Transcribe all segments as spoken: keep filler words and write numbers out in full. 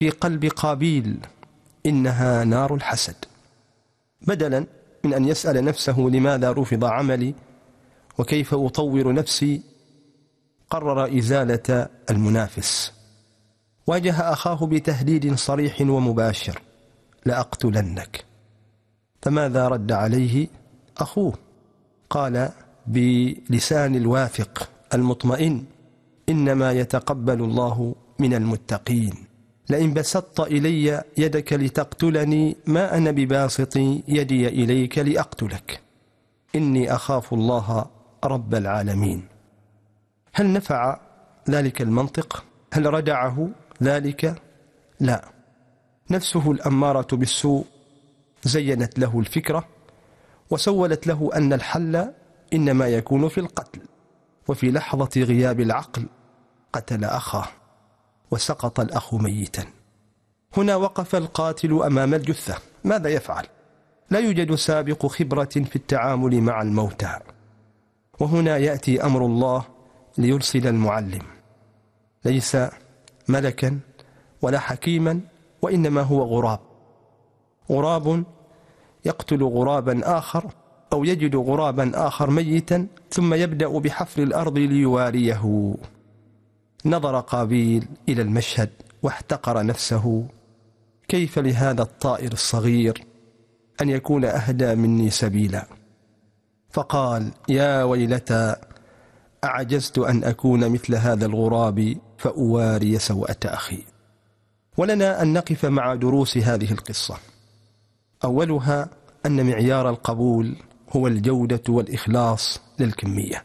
في قلب قابيل إنها نار الحسد. بدلا من أن يسأل نفسه لماذا رفض عملي وكيف أطور نفسي، قرر إزالة المنافس. واجه أخاه بتهديد صريح ومباشر: لأقتلنك. فماذا رد عليه أخوه؟ قال بلسان الواثق المطمئن: إنما يتقبل الله من المتقين، لئن بسطت إلي يدك لتقتلني ما أنا بباسط يدي إليك لأقتلك، إني أخاف الله رب العالمين. هل نفع ذلك المنطق؟ هل ردعه ذلك؟ لا. نفسه الأمارة بالسوء زينت له الفكرة وسولت له أن الحل إنما يكون في القتل، وفي لحظة غياب العقل قتل أخاه وسقط الأخ ميتا. هنا وقف القاتل أمام الجثة، ماذا يفعل؟ لا يوجد سابق خبرة في التعامل مع الموتى. وهنا يأتي أمر الله ليرسل المعلم، ليس ملكا ولا حكيما، وإنما هو غراب. غراب يقتل غرابا آخر أو يجد غرابا آخر ميتا ثم يبدأ بحفر الأرض ليواريه. نظر قابيل إلى المشهد واحتقر نفسه: كيف لهذا الطائر الصغير أن يكون أهدى مني سبيلا؟ فقال: يا ويلتى، أعجزت أن أكون مثل هذا الغراب فأواري سوءة أخي. ولنا أن نقف مع دروس هذه القصة. أولها أن معيار القبول هو الجودة والإخلاص للكمية.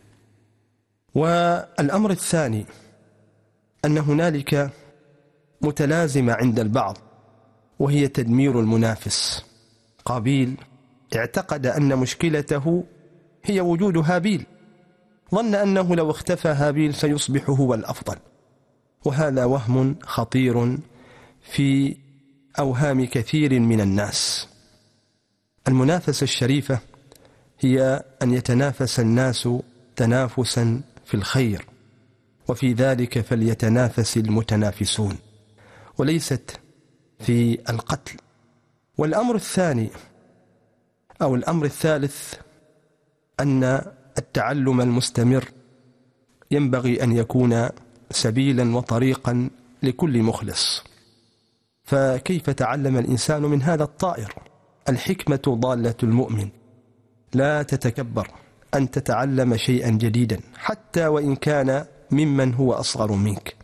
والأمر الثاني أن هنالك متلازمة عند البعض، وهي تدمير المنافس. قابيل اعتقد أن مشكلته هي وجود هابيل، ظن أنه لو اختفى هابيل سيصبح هو الأفضل، وهذا وهم خطير في أوهام كثير من الناس. المنافسة الشريفة هي أن يتنافس الناس تنافسا في الخير، وفي ذلك فليتنافس المتنافسون، وليست في القتل. والأمر الثاني أو الأمر الثالث أن التعلم المستمر ينبغي أن يكون سبيلا وطريقا لكل مخلص. فكيف تعلم الإنسان من هذا الطائر؟ الحكمة ضالة المؤمن. لا تتكبر أن تتعلم شيئا جديدا حتى وإن كان ممن هو أصغر منك.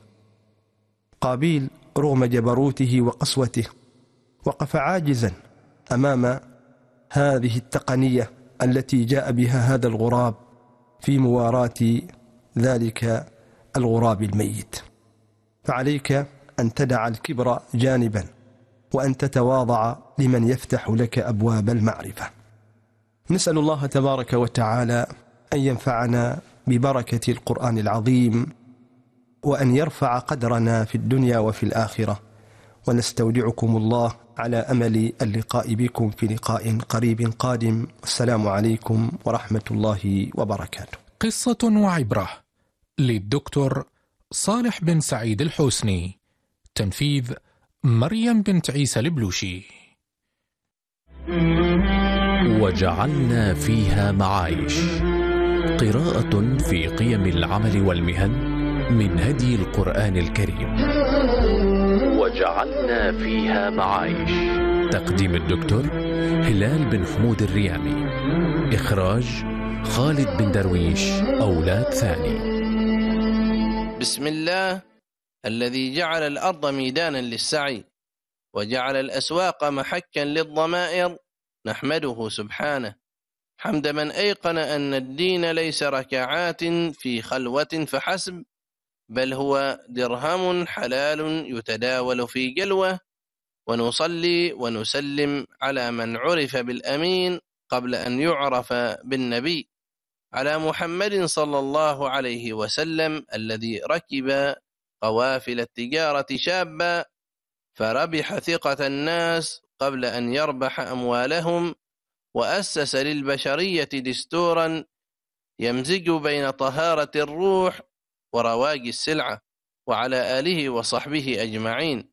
قابيل رغم جبروته وقسوته وقف عاجزا أمام هذه التقنية التي جاء بها هذا الغراب في مواراة ذلك الغراب الميت. فعليك أن تدع الكبر جانبا وأن تتواضع لمن يفتح لك أبواب المعرفة. نسأل الله تبارك وتعالى أن ينفعنا ببركة القرآن العظيم، وأن يرفع قدرنا في الدنيا وفي الآخرة، ونستودعكم الله على أمل اللقاء بكم في لقاء قريب قادم. والسلام عليكم ورحمة الله وبركاته. قصة وعبرة للدكتور صالح بن سعيد الحوسني، تنفيذ مريم بنت عيسى البلوشي. وجعلنا فيها معايش، قراءة في قيم العمل والمهن من هدي القرآن الكريم. وجعلنا فيها معايش، تقديم الدكتور هلال بن حمود الريامي، إخراج خالد بن درويش أولاد ثاني. بسم الله الذي جعل الأرض ميدانا للسعي وجعل الأسواق محكا للضمائر، نحمده سبحانه حمد من أيقن أن الدين ليس ركعات في خلوة فحسب، بل هو درهم حلال يتداول في جلوة. ونصلي ونسلم على من عرف بالأمين قبل أن يعرف بالنبي، على محمد صلى الله عليه وسلم الذي ركب قوافل التجارة شابا فربح ثقة الناس قبل أن يربح أموالهم، وأسس للبشرية دستورا يمزج بين طهارة الروح ورواج السلعة، وعلى آله وصحبه أجمعين.